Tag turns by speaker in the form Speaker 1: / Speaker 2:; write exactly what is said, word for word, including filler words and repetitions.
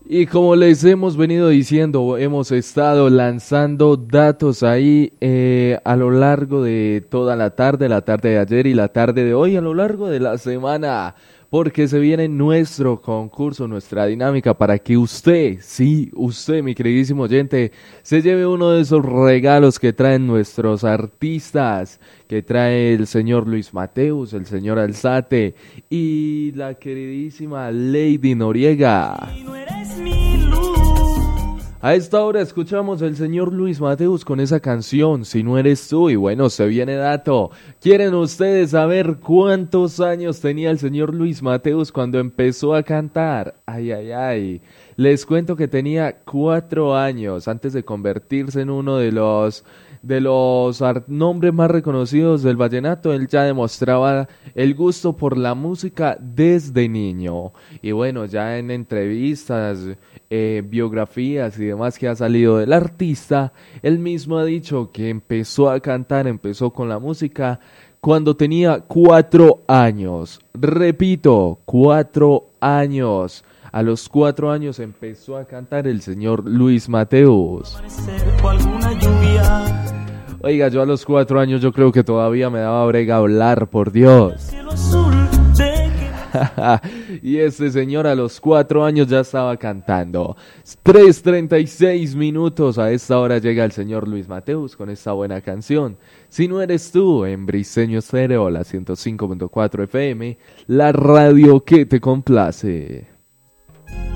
Speaker 1: Y como les hemos venido diciendo, hemos estado lanzando datos ahí eh, a lo largo de toda la tarde, la tarde de ayer y la tarde de hoy, a lo largo de la semana, porque se viene nuestro concurso, nuestra dinámica para que usted, sí, usted, mi queridísimo oyente, se lleve uno de esos regalos que traen nuestros artistas, que trae el señor Luis Mateus, el señor Alzate y la queridísima Lady Noriega. A esta hora escuchamos al señor Luis Mateus con esa canción, Si no eres tú, y bueno, se viene dato. ¿Quieren ustedes saber cuántos años tenía el señor Luis Mateus cuando empezó a cantar? Ay, ay, ay. Les cuento que tenía cuatro años antes de convertirse en uno de los de los nombres más reconocidos del vallenato. Él ya demostraba el gusto por la música desde niño. Y bueno, ya en entrevistas, eh, biografías y demás que ha salido del artista, él mismo ha dicho que empezó a cantar, empezó con la música cuando tenía cuatro años. Repito, cuatro años. A los cuatro años empezó a cantar el señor Luis Mateus. Oiga, yo a los cuatro años yo creo que todavía me daba brega hablar, por Dios. Y este señor a los cuatro años ya estaba cantando. tres treinta y seis minutos, a esta hora llega el señor Luis Mateus con esta buena canción. Si no eres tú, en Briseño Stereo, la ciento cinco punto cuatro F M, la radio que te complace.